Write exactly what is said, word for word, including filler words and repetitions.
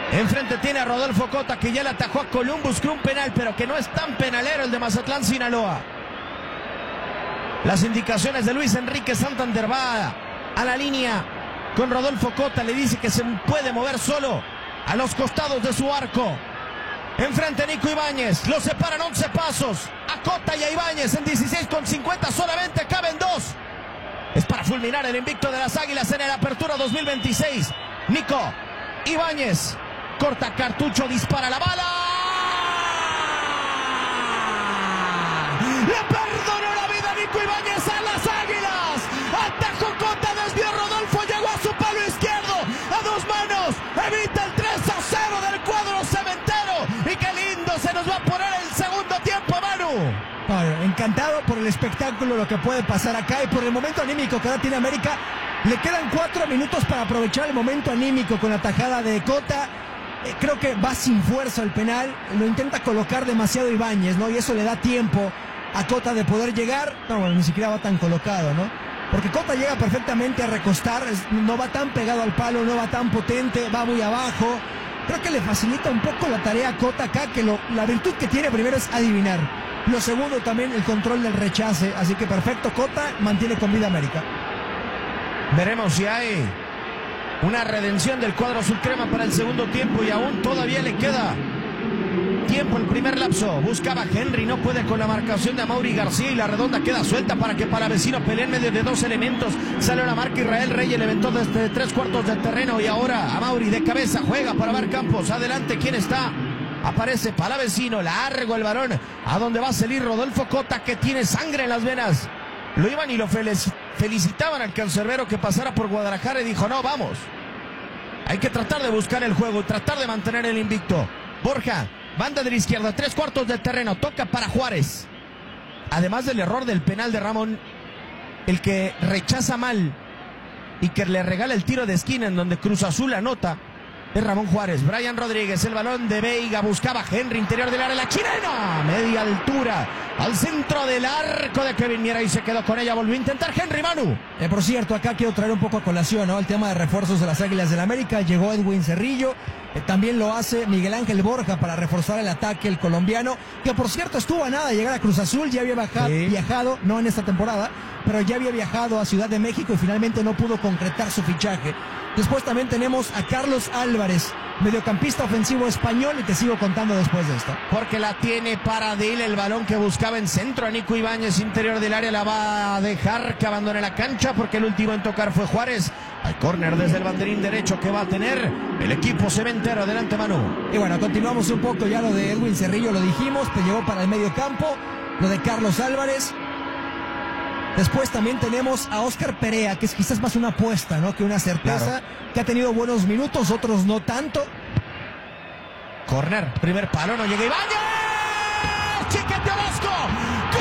Enfrente tiene a Rodolfo Cota, que ya le atajó a Columbus Crew un penal, pero que no es tan penalero el de Mazatlán, Sinaloa. Las indicaciones de Luis Enrique Santander, va a la línea con Rodolfo Cota, le dice que se puede mover solo a los costados de su arco. Enfrente Nico Ibáñez, los separan once pasos. A Cota y a Ibáñez en dieciséis con cincuenta, solamente caben dos. Es para fulminar el invicto de las Águilas en el Apertura dos mil veintiséis. Nico Ibáñez corta cartucho, dispara la bala. Le perdonó la vida a Nico Ibáñez a las Águilas. Atajó Cota, desvió Rodolfo, llegó a su palo izquierdo a dos manos. Evita el tres a cero del cuadro cementero. Y qué lindo se nos va a poner el segundo tiempo, Manu. Bueno, encantado por el espectáculo, lo que puede pasar acá y por el momento anímico que ahora tiene América. Le quedan cuatro minutos para aprovechar el momento anímico con la tajada de Cota. Eh, creo que va sin fuerza el penal, lo intenta colocar demasiado Ibáñez, ¿no? Y eso le da tiempo a Cota de poder llegar. No, bueno, ni siquiera va tan colocado, ¿no? Porque Cota llega perfectamente a recostar, es, no va tan pegado al palo, no va tan potente, va muy abajo. Creo que le facilita un poco la tarea a Cota acá, que lo, la virtud que tiene primero es adivinar. Lo segundo también el control del rechace, así que perfecto, Cota mantiene con vida América. Veremos si hay una redención del cuadro azul crema para el segundo tiempo y aún todavía le queda tiempo el primer lapso. Buscaba Henry, no puede con la marcación de Amaury García y la redonda queda suelta para que Palavecino pelee en medio de dos elementos. Sale la marca Israel Reyes, le aventó desde tres cuartos del terreno y ahora Amaury de cabeza juega para Mar Campos. Adelante, ¿quién está? Aparece Palavecino, largo el balón a donde va a salir Rodolfo Cota, que tiene sangre en las venas. Lo iban y lo felicitaban al cancerbero que pasara por Guadalajara y dijo, no, vamos. Hay que tratar de buscar el juego, tratar de mantener el invicto. Borja, banda de la izquierda, tres cuartos del terreno, toca para Juárez. Además del error del penal de Ramón, el que rechaza mal y que le regala el tiro de esquina en donde Cruz Azul anota, es Ramón Juárez. Brian Rodríguez, el balón de Veiga, buscaba Henry, interior del área, la chilena, media altura, al centro del arco de Kevin Miera y se quedó con ella, volvió a intentar Henry, Manu. Eh, por cierto, acá quiero traer un poco a colación, ¿no? El tema de refuerzos de las Águilas del América. Llegó Edwin Cerrillo, eh, también lo hace Miguel Ángel Borja para reforzar el ataque, el colombiano, que por cierto estuvo a nada de llegar a Cruz Azul, ya había bajado, sí. viajado, no en esta temporada, pero ya había viajado a Ciudad de México y finalmente no pudo concretar su fichaje. Después también tenemos a Carlos Álvarez, mediocampista ofensivo español, y te sigo contando después de esto. Porque la tiene para Dile, el balón que buscaba en centro a Nico Ibáñez, interior del área, la va a dejar que abandone la cancha porque el último en tocar fue Juárez. Hay córner desde el banderín derecho que va a tener el equipo cementero. Adelante, Manu. Y bueno, continuamos un poco, ya lo de Edwin Cerrillo lo dijimos, te llegó para el medio campo, lo de Carlos Álvarez. Después también tenemos a Óscar Perea, que es quizás más una apuesta, ¿no?, que una certeza, claro, que ha tenido buenos minutos, otros no tanto. Corner, primer palo, no llega Ibáñez. Chiquete Orozco,